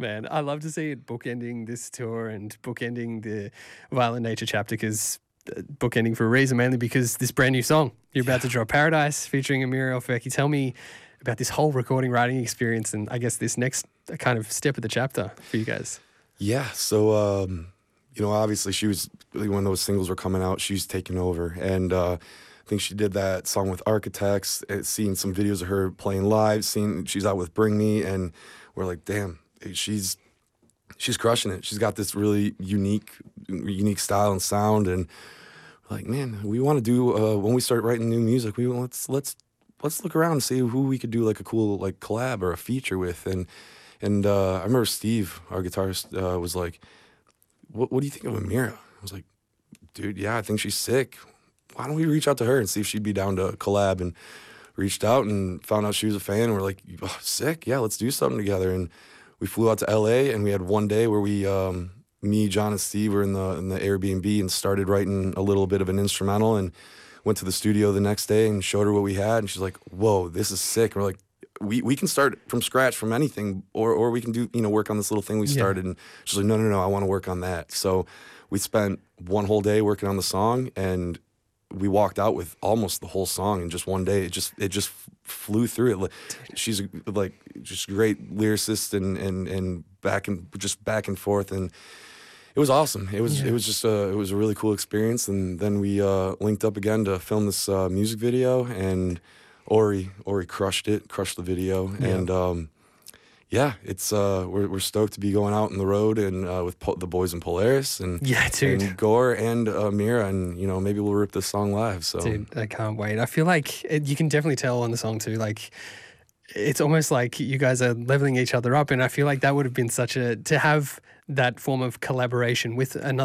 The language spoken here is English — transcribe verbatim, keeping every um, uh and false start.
Man, I love to see it bookending this tour and bookending the Violent Nature chapter, because bookending for a reason, mainly because this brand new song you're about yeah. to drop, Paradise, featuring Amira El Fekky. Tell me about this whole recording writing experience, and I guess this next kind of step of the chapter for you guys. Yeah, so um, you know, obviously she was, when those singles were coming out, she's taking over, and uh, I think she did that song with Architects. Seeing some videos of her playing live, seeing she's out with Bring Me, and we're like, damn, she's she's crushing it. She's got this really unique unique style and sound, and we're like, man, we want to do uh, when we start writing new music, we let's let's let's look around and see who we could do like a cool like collab or a feature with, and. And uh, I remember Steve, our guitarist, uh, was like, what, what do you think of Amira? I was like, dude, yeah, I think she's sick. Why don't we reach out to her and see if she'd be down to collab? And reached out and found out she was a fan. And we're like, oh, sick, yeah, let's do something together. And we flew out to L A, and we had one day where we, um, me, John, and Steve were in the, in the Airbnb and started writing a little bit of an instrumental, and went to the studio the next day and showed her what we had. And she's like, whoa, this is sick. And we're like, We we can start from scratch from anything, or or we can do, you know, work on this little thing we started. Yeah. And she's like, no, no, no, I want to work on that. So we spent one whole day working on the song, and we walked out with almost the whole song in just one day. It just it just flew through it. She's like just a great lyricist, and and and back and just back and forth, and it was awesome. It was yeah. it was just a it was a really cool experience. And then we uh, linked up again to film this uh, music video, and Ori, Ori crushed it, crushed the video, yeah. and um, yeah, it's uh, we're we're stoked to be going out on the road and uh, with po- the boys in Polaris and yeah, dude, and Gore and uh, Mira, and you know, maybe we'll rip this song live. So, dude, I can't wait. I feel like it, you can definitely tell on the song too, like it's almost like you guys are leveling each other up, and I feel like that would have been such a to have that form of collaboration with another